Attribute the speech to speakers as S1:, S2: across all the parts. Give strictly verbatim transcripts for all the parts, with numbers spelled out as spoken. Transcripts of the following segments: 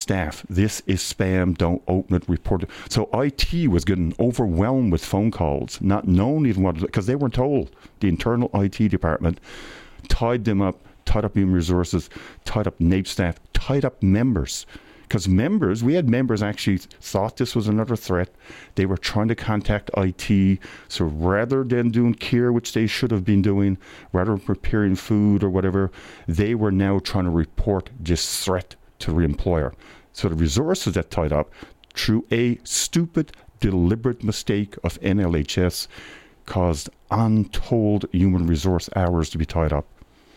S1: staff, this is spam, don't open it, report it. So I T was getting overwhelmed with phone calls, not knowing even what, because they weren't told. The internal I T department tied them up, tied up human resources, tied up N A P E staff, tied up members. Because members, we had members actually thought this was another threat. They were trying to contact I T. So rather than doing care, which they should have been doing, rather than preparing food or whatever, they were now trying to report this threat to the employer. So the resources that tied up through a stupid, deliberate mistake of N L H S caused untold human resource hours to be tied up.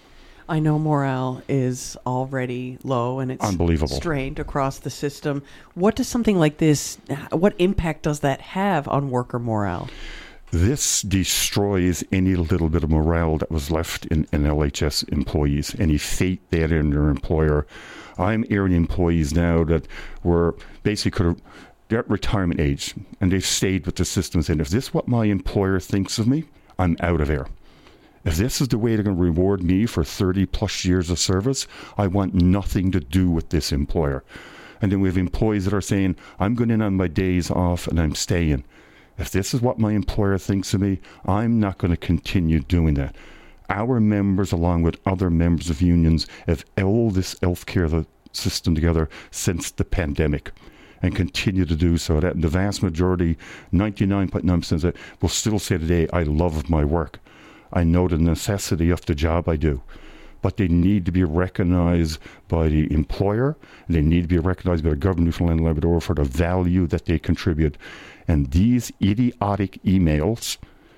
S2: I know morale is already low and it's
S1: unbelievable,
S2: strained across the system. What does something like this, what impact does that have on worker morale?
S1: This destroys any little bit of morale that was left in N L H S employees, any faith they had in their employer. I'm hearing employees now that were basically could have, they're at retirement age and they've stayed with the system saying, if this is what my employer thinks of me, I'm out of here. If this is the way they're going to reward me for thirty plus years of service, I want nothing to do with this employer. And then we have employees that are saying, I'm going in on my days off and I'm staying. If this is what my employer thinks of me, I'm not going to continue doing that. Our members, along with other members of unions, have held this healthcare system together since the pandemic and continue to do so. That the vast majority, ninety-nine point nine percent of it, will still say today, I love my work. I know the necessity of the job I do, but they need to be recognized by the employer. They need to be recognized by the government of Newfoundland and Labrador for the value that they contribute. And these idiotic emails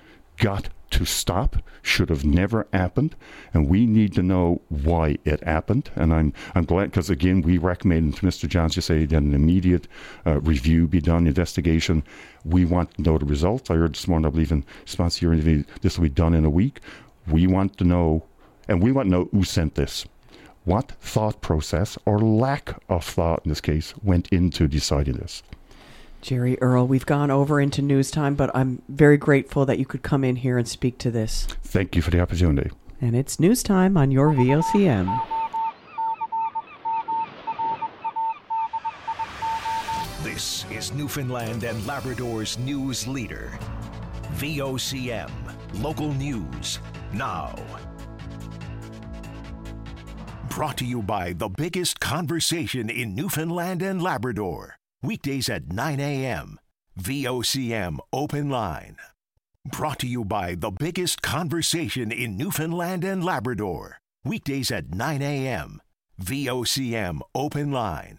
S1: got to stop, should have never happened, and we need to know why it happened. And I'm I'm glad, because again, we recommended to Mister Johns to say that an immediate uh, review be done, investigation. We want to know the results. I heard this morning, I believe in response to your interview, this will be done in a week. We want to know, and we want to know who sent this. What thought process, or lack of thought in this case, went into deciding this?
S2: Jerry Earl, we've gone over into news time, but I'm very grateful that you could come in here and speak to this.
S1: Thank you for the opportunity.
S2: And it's news time on your V O C M.
S3: This is Newfoundland and Labrador's news leader. V O C M, local news, now. Brought to you by the biggest conversation in Newfoundland and Labrador. Weekdays at nine a.m. V O C M Open Line. Brought to you by the biggest conversation in Newfoundland and Labrador. Weekdays at nine a.m. V O C M Open Line.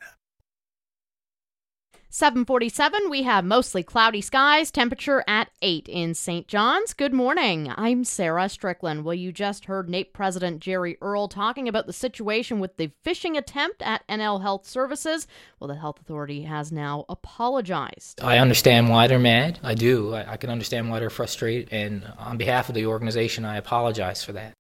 S4: seven forty-seven, we have mostly cloudy skies, temperature at eight in Saint John's. Good morning. I'm Sarah Strickland. Well, you just heard N A P E President Jerry Earl talking about the situation with the phishing attempt at N L Health Services. Well, the health authority has now apologized.
S5: I understand why they're mad. I do. I, I can understand why they're frustrated. And on behalf of the organization, I apologize for that.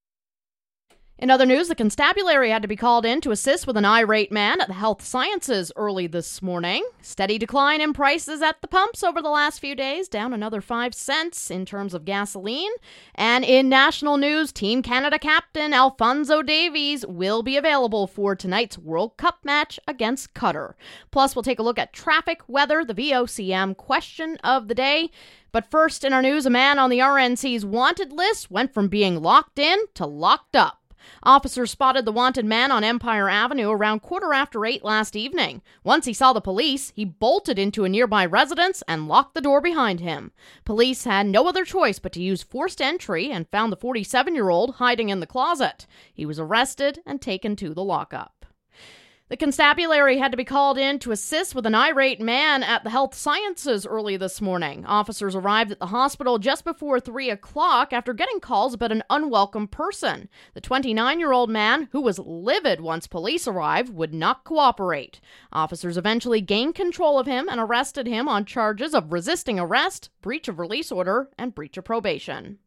S4: In other news, the constabulary had to be called in to assist with an irate man at the Health Sciences early this morning. Steady decline in prices at the pumps over the last few days, down another five cents in terms of gasoline. And in national news, Team Canada captain Alphonso Davies will be available for tonight's World Cup match against Qatar. Plus, we'll take a look at traffic, weather, the V O C M question of the day. But first, in our news, a man on the R N C's wanted list went from being locked in to locked up. Officers spotted the wanted man on Empire Avenue around quarter after eight last evening. Once he saw the police, he bolted into a nearby residence and locked the door behind him. Police had no other choice but to use forced entry and found the forty-seven-year-old hiding in the closet. He was arrested and taken to the lockup. The constabulary had to be called in to assist with an irate man at the Health Sciences early this morning. Officers arrived at the hospital just before three o'clock after getting calls about an unwelcome person. The twenty-nine-year-old man, who was livid once police arrived, would not cooperate. Officers eventually gained control of him and arrested him on charges of resisting arrest, breach of release order, and breach of probation.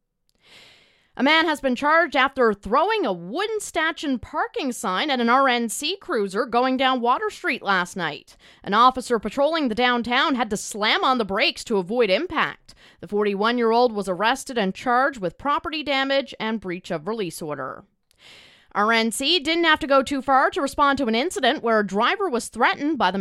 S4: A man has been charged after throwing a wooden stanchion parking sign at an R N C cruiser going down Water Street last night. An officer patrolling the downtown had to slam on the brakes to avoid impact. The forty-one-year-old was arrested and charged with property damage and breach of release order. R N C didn't have to go too far to respond to an incident where a driver was threatened by the